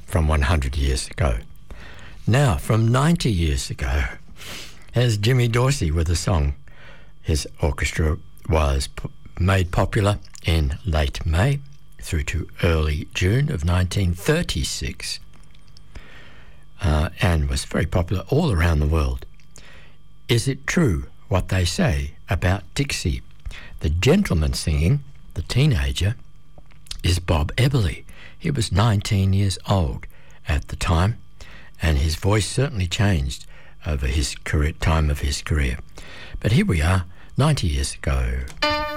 from 100 years ago. Now, from 90 years ago, here's Jimmy Dorsey with a song. His orchestra was made popular in late May through to early June of 1936 and was very popular all around the world. Is it true what they say about Dixie? The gentleman singing, the teenager, is Bob Eberly. He was 19 years old at the time, and his voice certainly changed over his time of his career. But here we are, 90 years ago.